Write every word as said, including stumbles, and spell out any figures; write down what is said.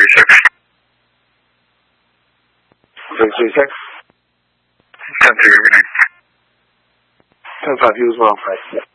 six. Three three six. Ten three. Good night. Ten five. You as well. Bye.